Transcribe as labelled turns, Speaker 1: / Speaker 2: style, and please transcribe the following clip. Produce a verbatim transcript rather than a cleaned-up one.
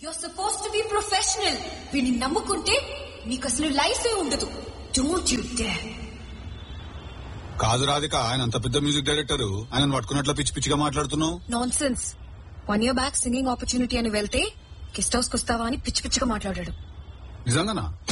Speaker 1: You're supposed to be professional. వీడిని నమ్ముకుంటే నీకు అసలు లైఫే ఉండదు. Don't you dare.
Speaker 2: కాదు రాధిక, ఆయన అంత పెద్ద మ్యూజిక్ డైరెక్టర్, ఆయన పట్టుకున్నట్లు పిచ్చి పిచ్చిగా మాట్లాడుతున్నావు.
Speaker 1: Non sense. One year back singing opportunity అని వెళ్తే గెస్ట్ హౌస్ కు వస్తావా అని పిచ్చి పిచ్చిగా మాట్లాడాడు.
Speaker 2: నిజంగానా?